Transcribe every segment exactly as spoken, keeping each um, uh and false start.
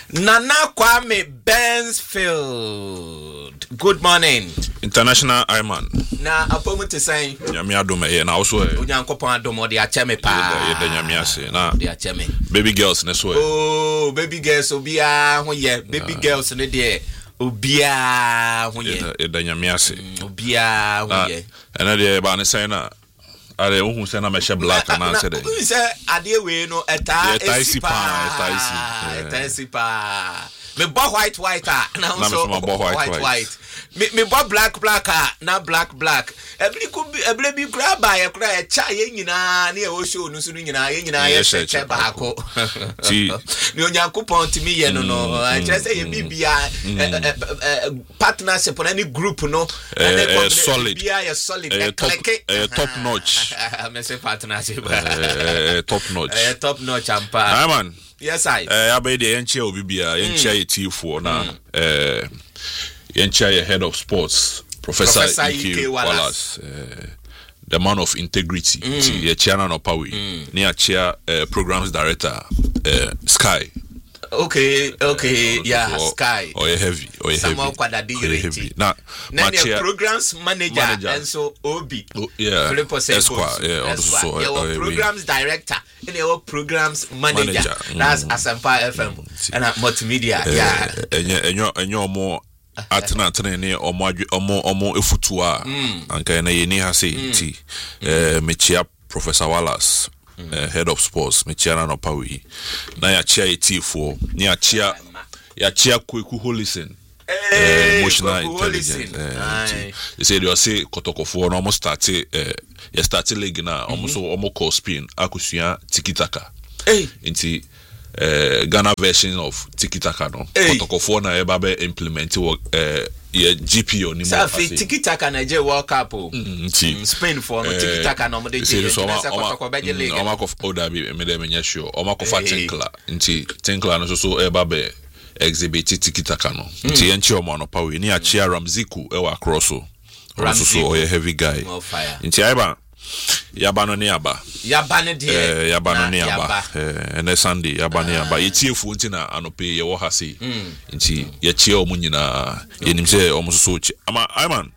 Nana Kwame Bensfield. Good morning. International Iman. Na apomu te say. Nyame adom e na also. Onyankopon adom de acheme pa. Ye de nyame ase na. De acheme. Baby girls ne so. Oh, baby girls obia ho ye. Baby girls ne de obia ho ye. Ye de nyame ase. Obia ho ye. Ena de ba ne say na ale wo hu say na me she black na say de. Who say ade we no eta esipa eta esipa me bo white white na so white white me me bo black black na black black every could be every be grab by a cry cha ye nyina na e wo show no so no nyina ye nyina ye che baako ti ni onyankopon timi ye no no I just say ye bibia partnership on any group no and solid bibia ye solid e click top notch me say partnership top notch top notch ampa man. Yes, I. Eh, I be the enchia obibia, enchia ye T four na. Eh, enchia ye head of sports, Professor, Professor Ike, Ike Wallace. Uh, the man of integrity. Mm. Ye chairman of Pawi. Mm. Ni chair uh, programs director, uh, Sky. Okay, okay, uh, yeah, or, Sky. Or ye heavy, or ye heavy. Or ye heavy. Now, now the programs manager, manager and so Obi. Oh, yeah. Esquire, yeah, also. Your programs director. In your programs manager, manager. That's mm. Asampa F M and at multimedia. Uh, yeah, and you and you and you're more atena atena ne omo omo omo efutua anka na ye ni ha say ti eh mechia Professor Wallace, mm. uh, head of sports, mechia na no pawi na ya chia T four ni ya chia ya chia Kweku Holison. Hey, emotional intelligence. Uh, they say they say Kotokofo almost started. Uh, you started league na almost almost call spin. Akusua tiki taka. Hey, into uh, Ghana version of tiki taka no. Kotokofo na eba be implement work. Uh, yeah, G P O ni mo. Safi tiki taka na je World Cup o. Spain for no tiki taka no mo de je. So Kotokofo be je league. Oma kof oda bi me de me nya sure. Oma kofa tinkla. Into tinkla no so so eba be. Exhibit tiki taka no. Nti enchi omo no pawe ni achia Ramziku e wa crosso. Ramziku a heavy guy. Nti aiba yaba no ne aba. Yaba ne de. Eh yaba no ne aba. Eh ene Sunday yaba ne aba. Yetiefu nti na anope ye wo ha sei. Nti ye chia omo nyina ye nim se omo so so ama aiman.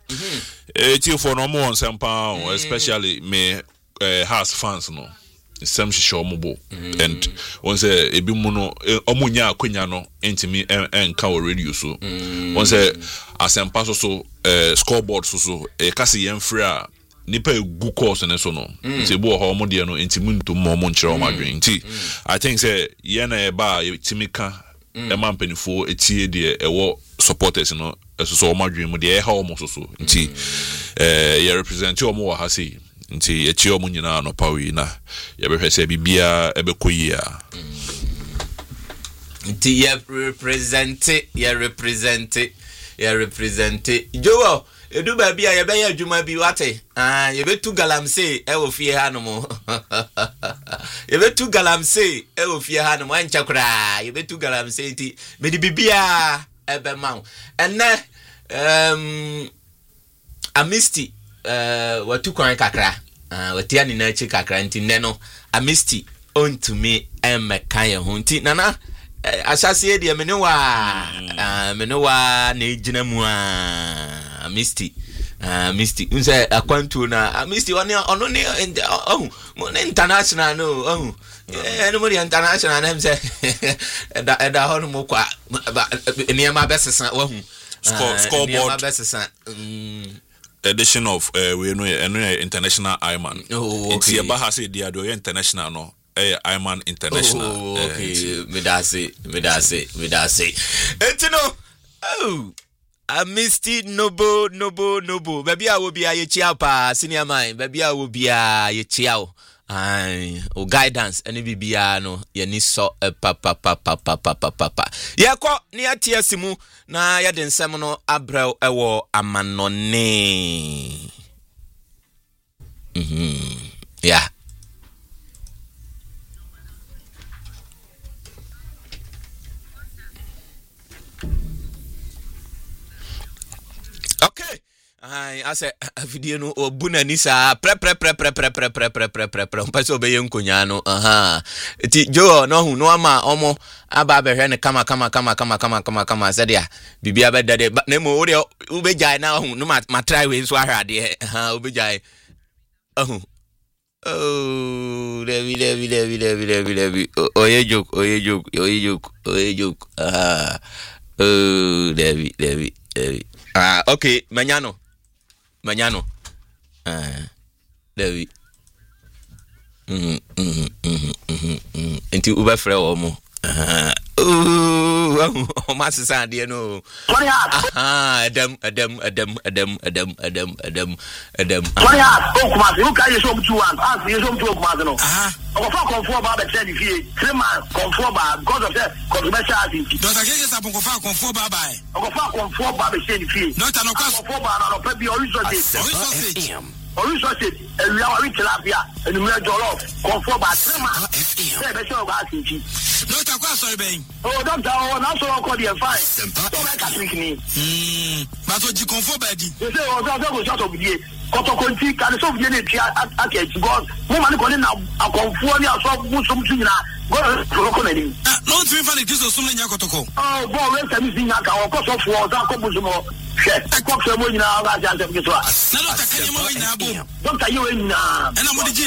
Eh yetiefu no omo won sempa especially me eh house fans no. Some show mobile and once a bimuno omunya akwenya no entimi enka o radio so once asempa so so scoreboard so so e kase yen free a nipa egu course ne so no nti bo ho mo de no entimi nto mo mo nkyere o madwen nti I think say ye na e ba timika e man penifo etie de e wo supporters no so so o madwen mo de e ha o mo so so nti eh ye represent o mo wa ha sei nti echi omu nyina no pawi na ye behwe se bibia ebekoyi a nti ye represent ye represent ye represent jowo edu ba bia ye be ya adwuma bi wate ah ye betu galamse e wo fie ha no mo ye betu galamse e wo fie ha no mo ancha kura ye betu galamse nti me di bibia ebe ma enne um amisti uh watu kwan kakra uh watia ni na chi kakra nti nne no amisti ontumi emeka ye ho nti nana asase de me ne wa uh me ne wa na ejina mu a amisti uh misti unse akwantu na amisti one ono ne oh mo ne international no oh eh no mo international na mse eda eda ho no mo kwa eniema besesa wa hu scoreboard eniema besesa edition of uh, we know uh, international Iman. Oh, okay. It's about say dia do international no. Eh Iman international. Oh, okay. Me da say, me da say, me da say. Etino. Oh. I missed it nobo nobo nobo. Baby I will be a chia pa senior mine. Baby I will be a chia. Ai, o guidance ene bibia no ye ni so pa pa pa pa pa pa pa pa. Ye ko ni atia simu na ye de nsem no abrel ewo amanone. Mhm. Yeah. Okay. ai ase afidie no obuna ni sa pre pre pre pre pre pre pre pre pre pre pre mpaso be yenkonya no aha ti jo no hu no ama omo aba be hwe ne kama kama kama kama kama kama kama sadia bibia be dade na mo wo de ubejai na hu no ma try we so ahwade aha ubejai ahu oh levi levi levi levi levi levi oye joke oye joke oye joke oye joke aha oh levi levi levi ah okay manyano Mañana. Ah, David. Mhm, mhm, mhm, mhm. Enti uba frɛ wo mo. Ah. Oh, o ma sesa de no. Ah, adam, adam, adam, adam, adam, adam, adam, adam. Why ah, o kuma se o ka yeso mtu wan. Ah, yeso mtu o kuma se no. Ah. O fa konfo ba be tell fie. Three man konfo ba because of that controversial activity. Don't I get up konfo konfo ba ba. O fa konfo ba be tell fie. Not an konfo ba na no pe bi original. Original. Original state, and we are rich tilapia, and we are jollof, conform by three months. Yeah, that's all about it. No, I'm sorry, Ben. Oh, don't tell, now so I'll call you fine. Don't make a drink me. Hmm, but what you conform by the. You say, oh, don't go shut up with you. Kotokonti, can so be any package. God, woman calling now, a conform your shop, Muslim Tina. Go to local name. No, three funny kiss or something. Oh, boy, rest and missing Yaka, or cost of war, that comes I cook some money now. I can't get one. Doctor, you in now. And I'm with the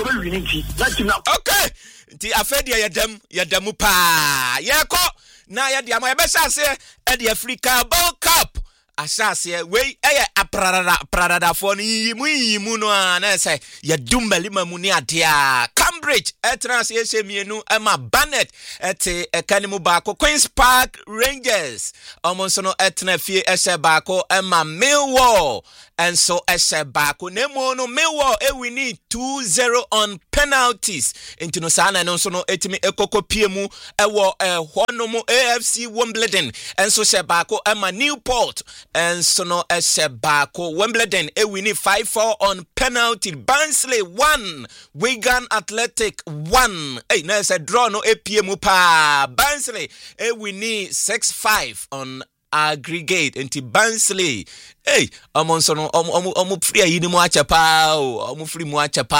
league. Okay. The affair ya dem ya demu pa. Ya ko na ya dia ma be say e the Africa World Cup. Asase we eh aprarada prarada for ni yimu yimu no na say ya dumbali mamu ni ade a Cambridge etrans yese mienu ema Barnet ete ekanimu baako Queen's Park Rangers omonso no etna fie ese baako ema Millwall and so ese baako nemo no Millwall e wini two zero on penalties into no sana no so no etimi ekoko piemu ewo eh honomo A F C Wimbledon and so se baako ema Newport and so no ese baako Wimbledon e wini five four on penalty. Barnsley one Wigan Athletic one. Hey, na ese draw no e piemu pa. Barnsley e wini six five on aggregate into Barnsley. Hey, amonso no omu omu free ayi ni mu achapa o omu free mu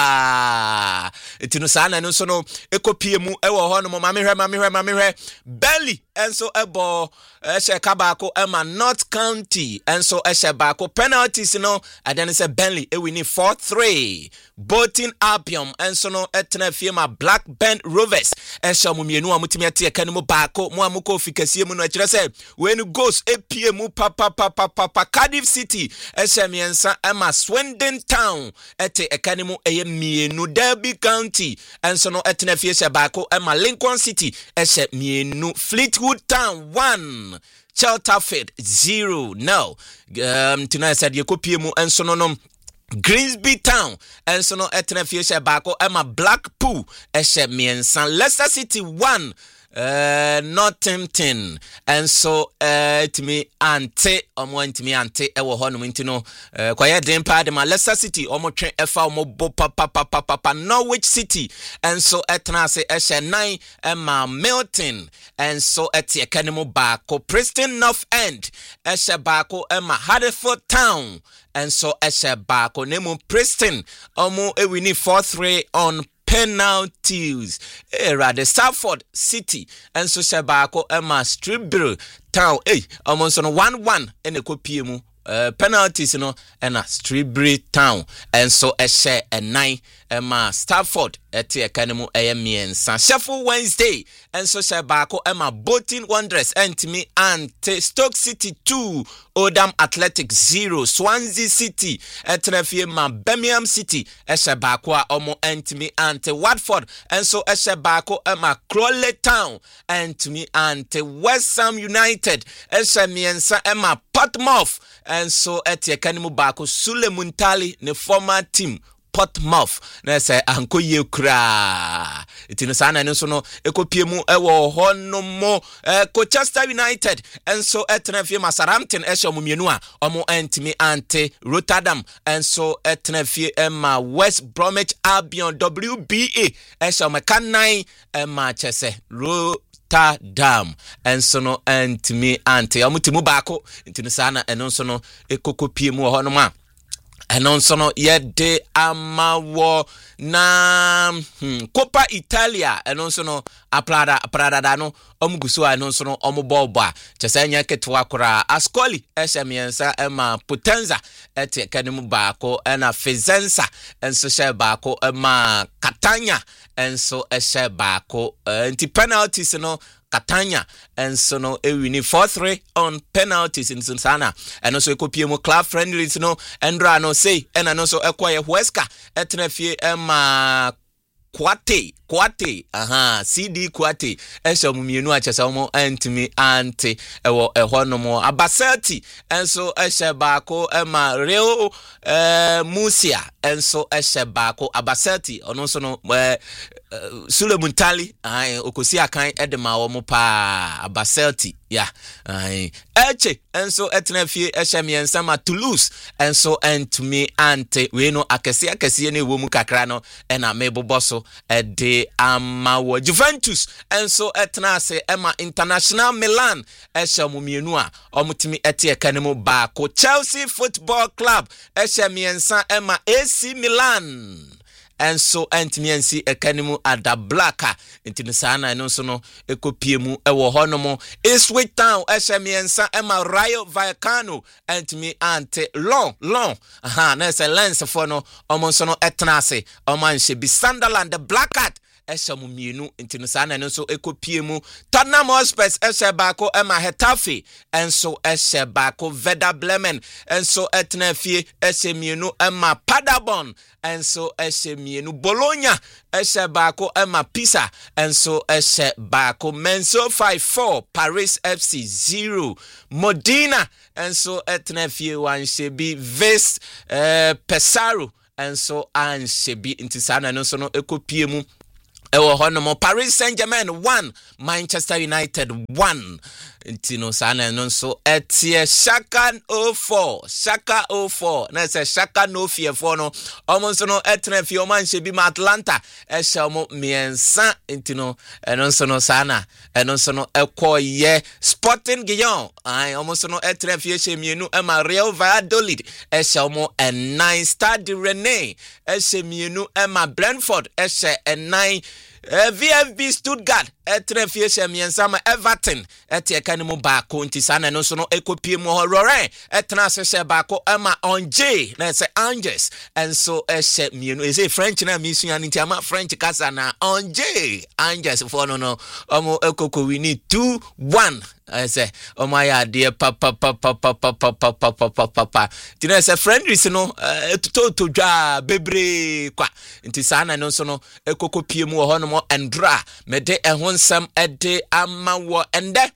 achapa etino sana no so no ekopie mu ewo ho no mama hwe mama hwe mama hwe Belly enso ebo ehye kabako ema North County enso ehye bako penalties no adan say Belly e wini four three. Bolton Albion enso no etena fie ma Blackburn Rovers ehye mu mienu amutimi ate eka no mu bako mu amuko fikasie mu no akire say when goes epie mu papa papa papa Cardiff City esemiensa ema Swindon Town ete ekanimu eye mienu Derby County enso no etena fie se baako ema Lincoln City ese mienu Fleetwood Town one Chelterfield zero. No um tonight said yekopie mu enso no no Greensby Town enso no etena fie se baako ema Blackpool ese miensa Leicester City one Uh, Northampton and so uh to me ante omo ntimi ante ewo ho no ntino uh, kwaye den pa de ma Leicester City omo twen efa omo bo papa papa papa Norwich City and so etna se ehye nine ema Milton and so etie kanimo baako Preston North End ehye baako ema Huddersfield Town and so ehye baako nemu Preston omo e wini four three on penalties. Era the Salford City and so Shabako Emma Stribble Town. Eh, almost on one one in the copiemu. Uh, penalties, you know, and a Stribble Town, and so a share and nine, Emma Stafford at the Academy A M E and San Sheffield Wednesday, and so Shabako Emma Bolton Wanderers and to me and Stoke City two, Oldham Athletic zero, Swansea City at Trefima Birmingham City, Eshabako Omo and to me and Watford, and so Eshabako Emma Crawley Town, and to me and West Ham United, Eshami and Sa Emma Portsmouth. And so at the Academy Bako Sule Muntali, the former team Portsmouth. Na say anko ye kra. Itino sana no so no ekopie mu ewo ho no mo Colchester United and so etna fie Southampton ehye mo mienu a omo antimi ante Rotterdam and so etna fie Emma West Bromwich Albion W B A ehye mo kan nine Emma chese ro Rotterdam enso no entimi ante omutimu baako ntino sana eno nso no ekokopie mu ho no ma eno nso no yede amawo na hmm, Coppa Italia eno nso no aprada aprada no omuguso eno nso no omubọba chesanya ketwa kora Ascoli esemiensa ema Potenza ete kanimu baako ena Fezenza enso she baako ema Catania enso eshe baako enti penalties no Catania enso no ewini four three on penalties in Sunsana and also ekopie mu club friendlies no endra no say ena no so ekwaye Huesca etnefie ema Kwate Kwate aha C D Kwate esho mumienu achesa omo antimi ante ewo eho no mo Abaselti enso eshe baako ema Real eh Murcia enso eshe baako Abaselti ono so no eh, Uh, Sule Muntali ai okosi akan edema wo mo pa Abaselti ya ai eche enso etnafie ehemiensa ma Toulouse enso entumi ante we no akese akese ne wo mu kakra no ena meboboso ede amawo Juventus enso etnase ema International Milan ehemu a omutimi ete kanemu baako Chelsea Football Club ehemiensa ema A C Milan enso entimiensi ekanimu ada blacka intini sana eno so no ekopie mu ewo honomo Ipswich Town ehemiensa ema Rayo Vallecano entimi ante long long aha na se lens for no omonso no etnase omanhye bi Sunderland the Blackheart eshamu mienu intino sana eno so ekopie mu Tottenham Hotspur eshe baako ema Hetafe enso eshe baako Werder Bremen enso etnafie eshe mienu ema Paderborn enso eshe mienu Bologna eshe baako ema Pisa enso eshe baako Menso five four Paris F C zero Modena enso etnafie wanshebi Ves eh, Pesaro enso anshebi intisana enso no ekopie mu ewo honomo Paris Saint-Germain one Manchester United one ntino sana no so etie Shaka oh four Shaka oh four na se Shaka no fear for no omonso no etre fi omanhye bi ma Atlanta ehya mo miensa ntino eno so no sana eno so no ekoye Sporting Gijón ai omonso no etre fi ehye mienu e ma Real Valladolid ehya mo en nine Stade Rennais ehye mienu e ma Brentford ehye en nine Uh, V F B Stuttgart etre fie hemiensa ma Everton etie kanemu baako ntisana no so no ekopie mu ho Lorraine etna se baako ema Angers na se Angers enso ehye mienu ese French na mi suan nti ama French kasa na Angers Angers for no no omo ekoko wini two one ese omo ya de pa pa pa pa pa pa pa pa pa pa pa pa tina se friendly no etuto to dwa bebre kwa ntisana no so no ekoko pie mu ho no endra mede ehonsam ede amawo ende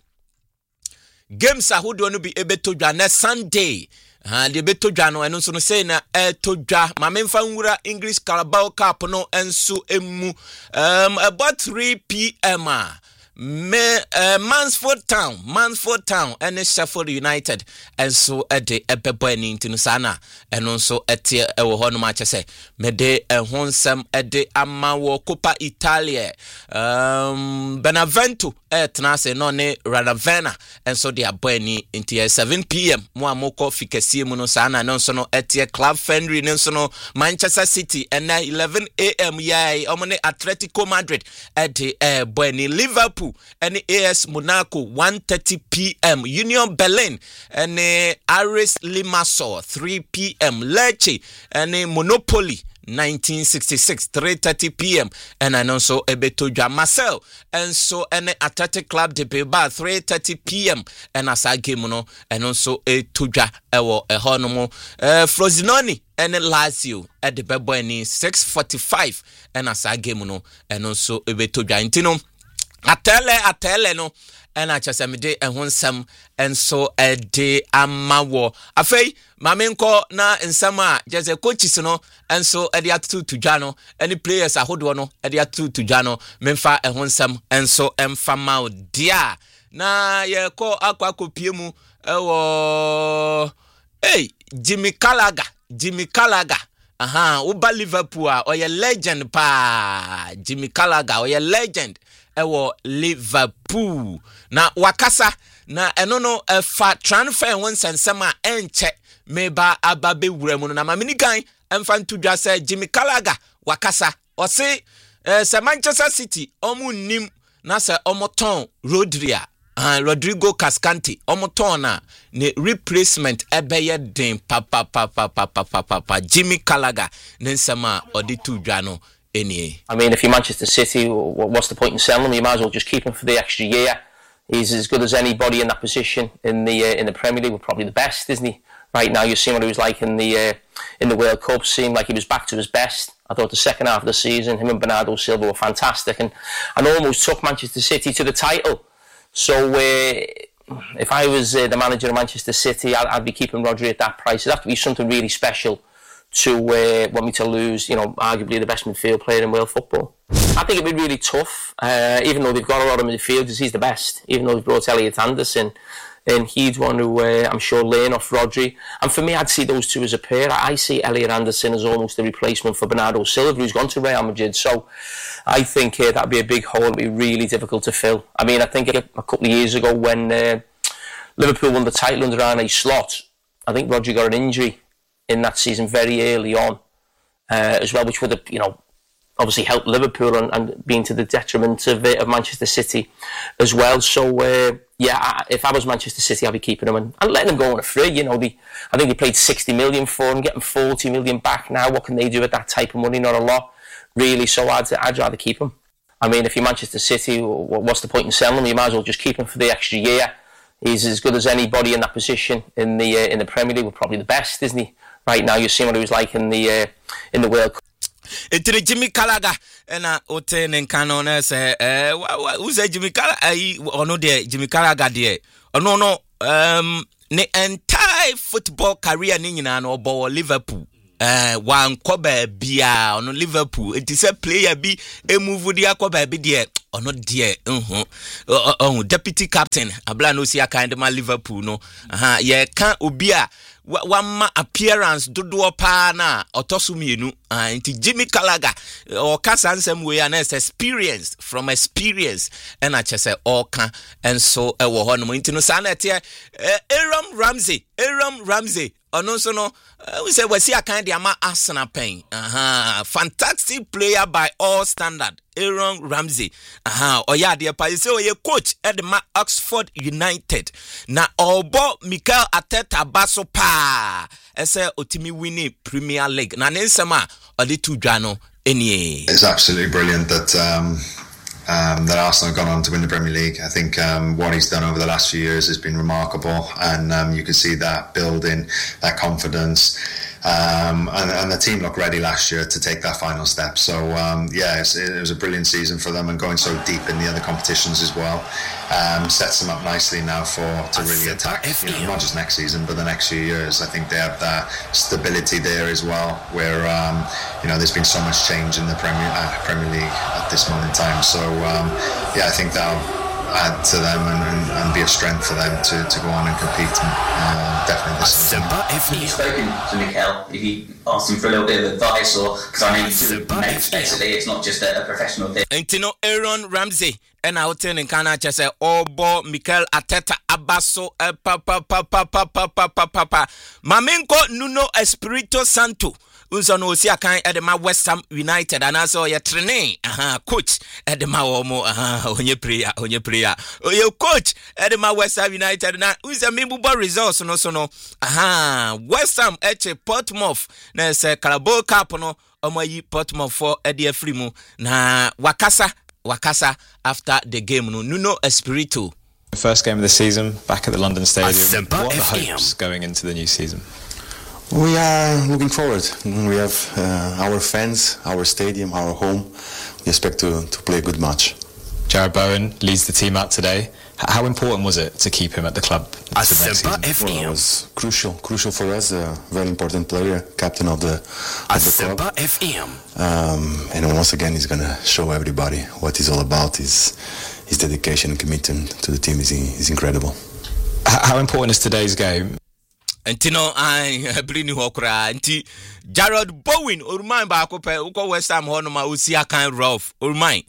games ahodo no bi ebetodwa na Sunday ha de betodwa no eno so no say na etodwa mamemfa nwura English Carabao Cup no enso emu um about three p m Me uh, Mansfield Town Mansfield Town and Sheffield United and so at the ebebani into sana and also at the ewo match say me de ehonsam at the amawo Coppa Italia um Benevento etnase no ne Ravenna and so they are bani into seven p m mo amoko fikasi mu no sana no so no at the club friendly no so no Manchester City and eleven a m yai omone Atletico Madrid at the uh, bani Liverpool and A S Monaco one thirty p m Union Berlin and Aris Limassol three p m Lecce and Monopoly nineteen sixty-six three thirty p m and I also Ebetoja Marcel and so an Athletic Club de Bilbao three thirty p m and as I game no and also a Tuja ewo a honomo uh Frosinone and Lazio at the Beboani six forty-five and as I game no and also Ebetoja intino atele atele no ena chasemide ehonsam enso ede amawo afei mamenko na nsama jeze coaches no enso ede atu tudwa no any players ahodo no ede atu tudwa no memfa ehonsam enso emfama dia na ye ko akwa kopie mu ewo hey Jimmy Callagher Jimmy Callagher aha uba Liverpool oye legend pa Jimmy Callagher oye legend ewo Liverpool na wakasa na eno no efa transfer won sensema enche meba ababe wuremu na mamini gan emfa ntudwa se Jimmy Carragher wakasa ose eh, se Manchester City omu nim na se omoton Rodri Uh, Rodrigo Cascante omoton na ne replacement ebeye den papa papa papa papa pa Jimmy Carragher nensema oditu dwano enie. I mean, if you're Manchester City, what's the point in selling him? You might as well just keep him for the extra year. He's as good as anybody in that position in the uh, in the Premier League. We're probably the best, isn't he? Right now, you've seen what he was like in the uh, in the World Cup. Seemed like he was back to his best. I thought the second half of the season, him and Bernardo Silva were fantastic, and and almost took Manchester City to the title. So uh, if I was uh, the manager of Manchester City, I'd, I'd be keeping Rodri at that price. It'd have to be something really special to uh, want me to lose, you know, arguably the best midfield player in world football. I think it'd be really tough, uh, even though they've got a lot of midfielders, he's the best. Even though they've brought Elliot Anderson, and he'd want to, uh, I'm sure, learn off Rodri. And for me, I'd see those two as a pair. I see Elliot Anderson as almost the replacement for Bernardo Silva, who's gone to Real Madrid. So I think uh, that'd be a big hole. It'd be really difficult to fill. I mean, I think a couple of years ago when uh, Liverpool won the title under Arne Slot, I think Rodri got an injury in that season very early on uh, as well, which would have, you know, obviously helped Liverpool and, and been to the detriment of, uh, of Manchester City as well. So, uh, yeah, I, if I was Manchester City, I'd be keeping him and, and letting him go on a free. You know, the, I think they paid sixty million for him, getting forty million back now. What can they do with that type of money? Not a lot, really. So I'd, I'd rather keep him. I mean, if you're Manchester City, what's the point in selling him? You might as well just keep him for the extra year. He's as good as anybody in that position in the uh, in the Premier League. We're probably the best, isn't he? Right now, you've seen what he was like in the uh, in the World Cup. It's Jimmy Carragher and I oten and canon say eh who's Jimmy Carragher or no there Jimmy Carragher there or no no um the entire football career ni nyina no ball Liverpool eh one kobe bia on Liverpool it is a player bi e move dia kobe bi there or not there uh uh deputy captain abla no see kind of Liverpool no aha ye kan obi a wama appearance dodo pa na otosu mienu anti Jimmy Carragher or kasa nsem we an experience from experience and achese oka and so e wo ho no nti no sa na tie Aaron Ramsey Aaron Ramsey ono so no we say we see a kind of ama Arsenal pen aha fantastic player by all standard Aaron Ramsey aha oya de pa say oye coach at the Oxford United na obo Mikel Arteta baso pa ese otimi winning Premier League na nsema odi tu dwano enie. It's absolutely brilliant that um Um, that Arsenal have gone on to win the Premier League. I think um, what he's done over the last few years has been remarkable, and um, you can see that building, that confidence, um, and, and the team looked ready last year to take that final step. So um, yeah, it's, it was a brilliant season for them, and going so deep in the other competitions as well um, sets them up nicely now for to really attack. You know, not just next season, but the next few years. I think they have that stability there as well, where um, you know there's been so much change in the Premier uh, Premier League at this moment in time. So um, yeah, I think that'll add to them and, and, and be a strength for them to, to go on and compete. Uh, definitely this season. Have you spoken to Mikel? Have you asked him for a little bit of advice, or because I know you basically it's not just a, a professional thing. And you know, Aaron Ramsey and I would tell in Canada just say, oh boy, Mikel Arteta Abaso pa pa pa pa pa pa pa pa pa pa Mamenko Nuno Espirito Santo. Unso no si akan e de ma West Ham United and also your training aha coach e de ma omo aha onye player onye player oye coach e de ma West Ham United na unso membubo results no so no aha West Ham eche Portsmouth na se Carabao Cup no omo yi Portsmouth for e de free mu na wakasa wakasa after the game no Nuno Espirito. The first game of the season back at the London Stadium. What are the hopes going into the new season? We are looking forward. We have uh, our fans, our stadium, our home. We expect to, to play a good match. Jarrod Bowen leads the team out today. How important was it to keep him at the club to next season? Well, it was crucial, crucial for us. A very important player, captain of the, of the club. F M. Um, and once again, he's going to show everybody what he's all about. His, his dedication and commitment to the team is, is incredible. How important is today's game? Antino I bring you okra anti Jarrod Bowen or mine ba ko pe uko West Ham ho no ma usi akan rough or mine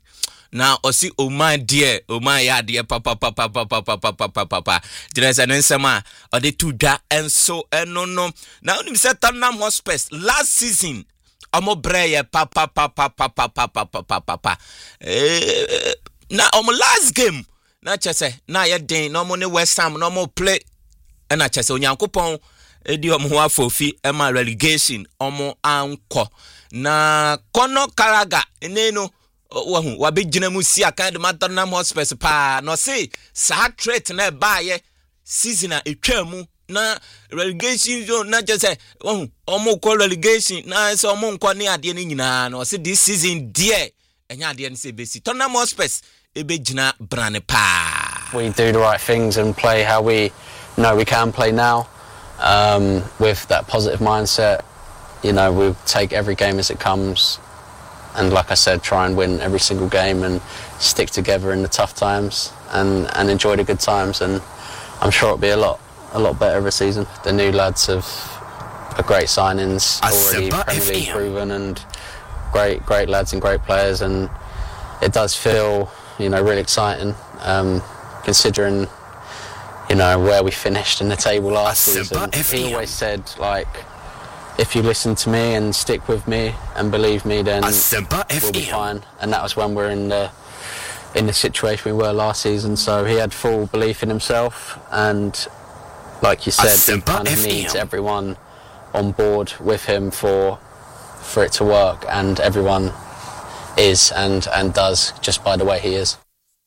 na osi Oman dear Oman ya dear papa papa papa papa papa papa there's an ensema or the two da and so and no no now you said Tottenham Hotspur last season omo breye papa papa papa papa papa papa eh na omo last game na chese na ye den no mo ne West Ham no mo play na chese onyankopon edi omo ho afofi e ma relegation omo anko na Conor Gallagher eneno wahu wabegyina mu si aka de Tottenham Hotspur pa no say sa threat na ba ye season a etwa mu na relegation zone na just say wahu omo ko relegation na say omo nko ne ade ne nyina no say this season there enya ade ne say besi Tottenham Hotspur ebegyina brane pa. We do the right things and play how we know we can play now, um, with that positive mindset. You know, we take every game as it comes, and like I said, try and win every single game and stick together in the tough times and, and enjoy the good times. And I'm sure it'll be a lot a lot better this season. The new lads have are great signings, already Premier League proven, and great great lads and great players. And it does feel, you know, really exciting, um, considering, you know, where we finished in the table last season. He always said, like, if you listen to me and stick with me and believe me, then we'll be fine. And that was when we're in the in the situation we were last season. So he had full belief in himself, and like you said, he kind of needs everyone on board with him for for it to work, and everyone is and and does just by the way he is.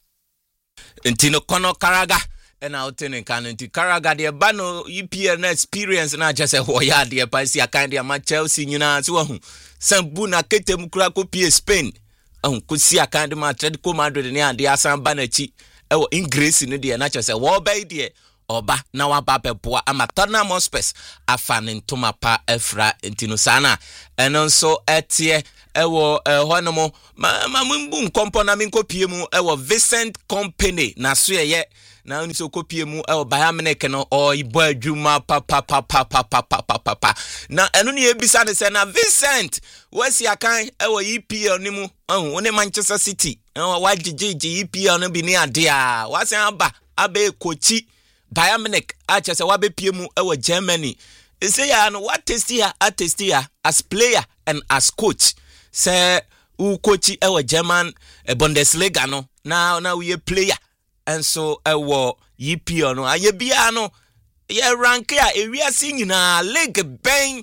Intino Conor Gallagher and out in Canada, Gallagher, the Bano E P L experience, and I just say, oh, yeah, dear Paisi, I can't dear my Chelsea, you know, so Sambuna Ketem Krakopi, Spain. Oh, could see a kind of my Atletico Madrid and the Asan Banachi, oh, in Greece in the natural say, well, baby, Oba, now a papa poa, I'm a Tottenham Hotspur, a fan in Tomapa, Efra, in Tinusana, and also at here. Ewo honomo ma mambu nkompo na minko piemu ewo Vincent Kompany na so ye na oni so kopiemu ewo Bayern Munich no o ibo adwuma pa pa pa pa pa pa pa pa na eno ne ebisa ne se na Vincent wasi akan ewo E P L ni mu oh one Manchester City ewo wagigigi E P L no bi ni ade a wasi aba abe kochi Bayern Munich a chese wabe piemu ewo Germany say ya no what test here at test here as player and as coach. Say u coach ewa German e Bundesliga no na na we player and so ewa E P L no aye bia no ye rank ya ewiase nyina league ben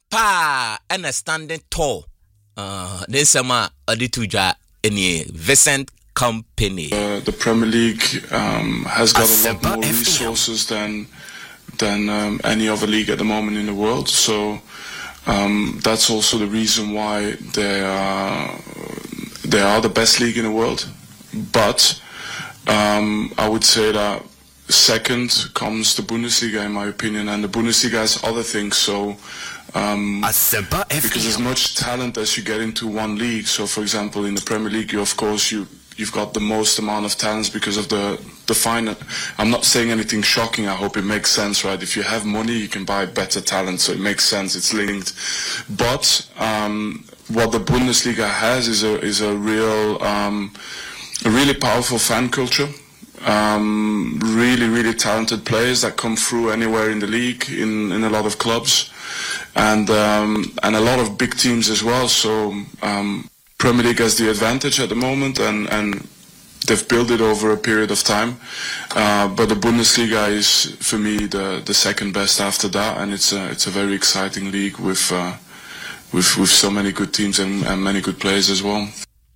pa and standing tall uh this sama adituja any Vincent Kompany. Uh, the Premier League um, has got a lot more resources than than um, any other league at the moment in the world, so Um, that's also the reason why they are they are the best league in the world. But um, I would say that second comes the Bundesliga, in my opinion, and the Bundesliga has other things. So um, because as much talent as you get into one league, so for example in the Premier League, you of course you you've got the most amount of talents because of the the final. I'm not saying anything shocking. I hope it makes sense, right? If you have money, you can buy better talent, so it makes sense. It's linked. But um, what the Bundesliga has is a is a real um, a really powerful fan culture. Um, really, really talented players that come through anywhere in the league, in, in a lot of clubs, and um, and a lot of big teams as well. So. Um, Premier League has the advantage at the moment, and, and they've built it over a period of time. Uh, but the Bundesliga is, for me, the, the second best after that, and it's a it's a very exciting league with uh, with with so many good teams and, and many good players as well.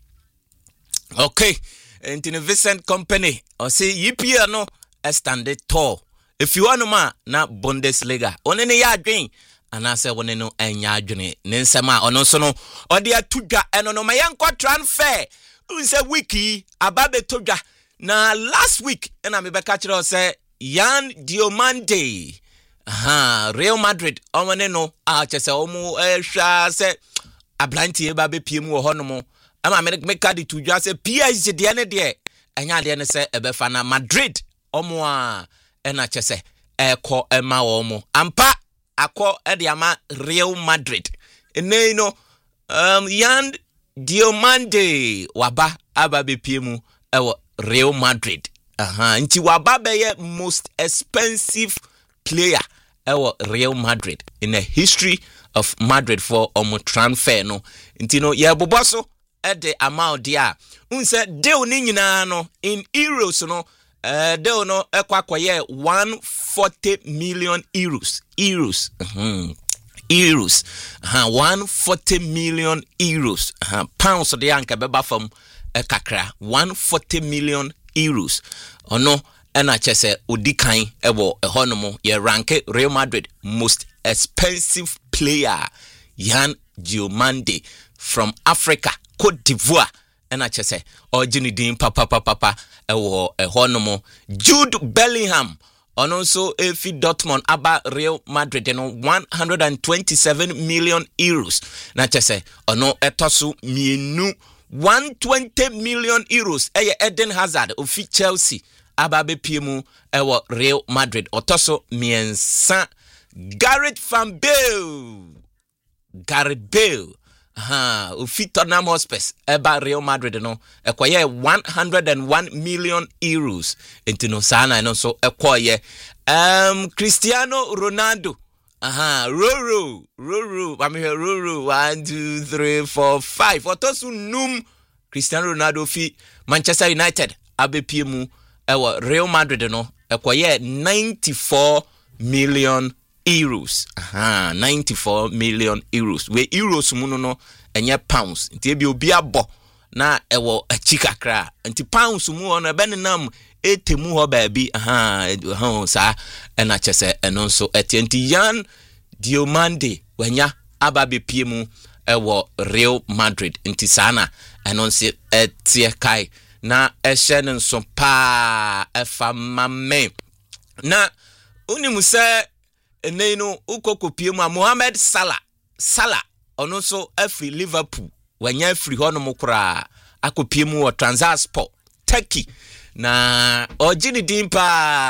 Okay, and in Vincent Kompany, I say E P L no standard tall. If you want to ma na Bundesliga, on any yard green. And I say, when no enya adwene nensema ono so no ode atudwa eno no mayenko transfer unse wiki ababe todwa na last week na me be catch you say Yan Diomande aha Real Madrid omene no a chese omu ehwa say ablanti e ba be pie mu ho no mo ama me make card tudwa say P S G de ne de enya de ne say e be fa na Madrid omo a ena chese eko ema wo mo ampa akọ ediama Real Madrid ene no um Yan Diomande waba aba bepie mu ewo Real Madrid. Aha, nti waba beye most expensive player ewo Real Madrid in the history of Madrid for omo transfer no. Nti no ye boboso e de amount dia. Unse deal ni nyina no in euros no uh, deal no ekwa kwaye one hundred forty million euros. Euros. Mhm. Euros. Uh, one hundred forty million euros. Uh, pounds de anka beba from e kakra one hundred forty million euros. Ono ena chese odikan ebo ehonomo ye ranke Real Madrid most expensive player Yan Diomande from Africa, Cote d'Ivoire. Ena chese ojini din papa papa papa ewo ehonomo Jude Bellingham. Ono so F Dortmund aba Real Madrid no one hundred twenty-seven million euros. Na chese ono etosu mienu one hundred twenty million euros. Eye Eden Hazard ofi Chelsea aba be piemu ewo Real Madrid. Otoso miensa Gareth Van Bale. Gareth Bale. Aha, ofi Tottenham Hotspur eba Real Madrid no ekoye one hundred one million euros. Entino sana no so ekoye um Cristiano Ronaldo. Aha, Roro, Roro, I'm here, Roro, one, two, three, four, five. Otosu num Cristiano Ronaldo fi Manchester United abe piemu ewa Real Madrid no ekoye ninety-four million euros. Aha, ninety-four million euros. We euros muno no enye pounds. Nti ebi obi abo na ewo achika kra. Nti pounds mu ono benenam etemu ho baabi. Aha, ho sa ena chese eno so etienti Yan Diomande wenya ababe piemu ewo Real Madrid. Nti sana eno se etie kai na ehye nso pa efa mame. Na unimu se eneno ukoko piemu Mohamed Salah. Salah ono so afri Liverpool wanya afri hono mukura akopiemu o Transasport Turkey na ojini dimpa